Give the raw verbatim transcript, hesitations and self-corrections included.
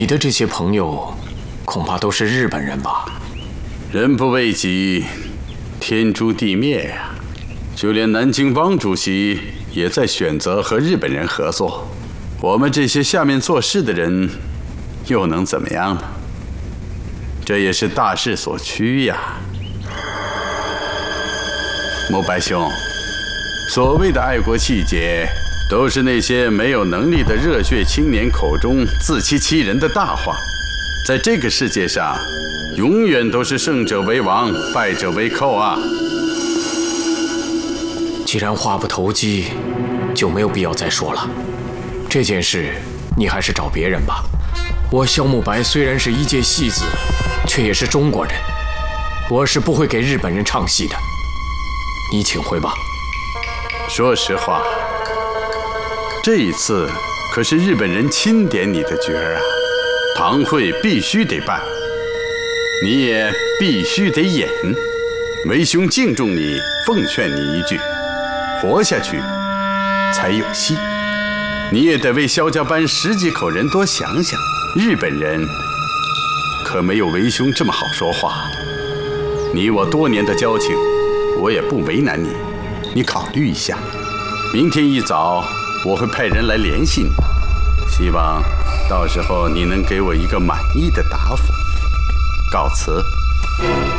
你的这些朋友，恐怕都是日本人吧？ 人不为己，天诛地灭呀！就连南京汪主席也在选择和日本人合作。我们这些下面做事的人，又能怎么样呢？这也是大势所趋呀。慕白兄，所谓的爱国气节，都是那些没有能力的热血青年口中自欺欺人的大话。在这个世界上，永远都是胜者为王，败者为寇啊！ 既然话不投机，就没有必要再说了。这件事，你还是找别人吧。我萧慕白虽然是一介戏子，却也是中国人，我是不会给日本人唱戏的。你请回吧。 说实话，这一次可是日本人钦点你的角儿啊，堂会必须得办，你也必须得演。为兄敬重你，奉劝你一句：活下去才有戏。你也得为萧家班十几口人多想想，日本人可没有为兄这么好说话。你我多年的交情，我也不为难你，你考虑一下。明天一早我会派人来联系你，希望到时候你能给我一个满意的答复。告辞。